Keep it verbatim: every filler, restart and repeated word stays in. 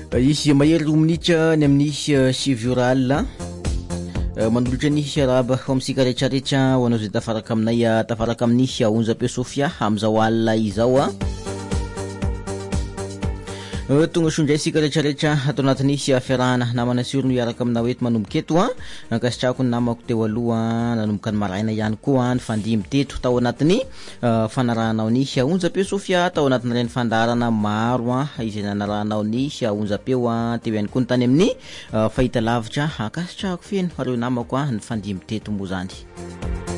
izy mahery roa minitra ny amin'ny sivy oral manolotra ny araba amintsika rehetrarehetra ho anao zay tafaraka aminay tafaraka amin'ny onjape Sofia amin'izao alina izao a tonga sondray sika rehetrarehetra atao anatin'ny fiarahana namana siro no iaraka aminao eto manomboka eto a nakasitrako ny namako teo aloha nanomboka ny maraina ihany koa ny fandimy teto tao anatin'ny fanarahanao ny onjape Sofia tao anatin'ny reny fandarana maro a izay nanarahanao ny onjapeo a teo ihany koa ny tany amin'ny fahita lavitra akasitrako feno areo namako a ny fandimy teto moa zany